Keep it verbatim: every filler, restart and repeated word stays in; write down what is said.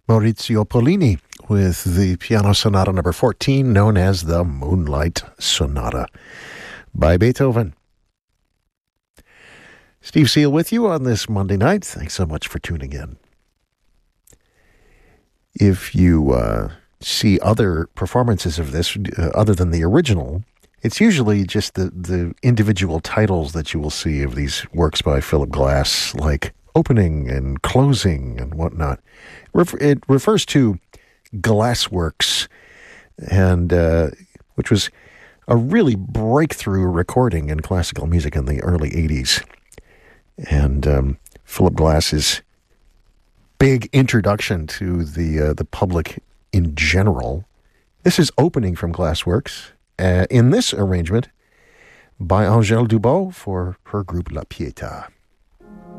Maurizio Pollini with the Piano Sonata number fourteen, known as the Moonlight Sonata by Beethoven. Steve Seal with you on this Monday night. Thanks so much for tuning in. If you uh, see other performances of this, uh, other than the original, it's usually just the, the individual titles that you will see of these works by Philip Glass, like opening and closing and whatnot. It refers to Glassworks, and uh, which was a really breakthrough recording in classical music in the early eighties. And um, Philip Glass's big introduction to the uh, the public in general. This is opening from Glassworks uh, in this arrangement by Angèle Dubot for her group La Pietà.